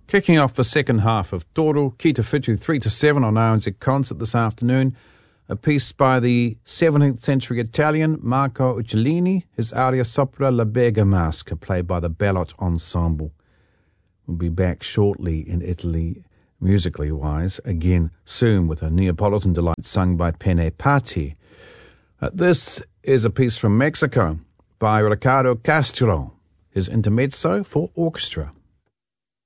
Kicking off the second half of Toro, Ki Te Whitu 3 to 7 on RNZ Concert this afternoon. A piece by the 17th century Italian Marco Uccellini, his aria sopra la Bergamasca, played by the Ballot Ensemble. We'll be back shortly in Italy, musically wise, again soon with a Neapolitan delight sung by Pene Patti. This is a piece from Mexico by Ricardo Castro, his intermezzo for orchestra.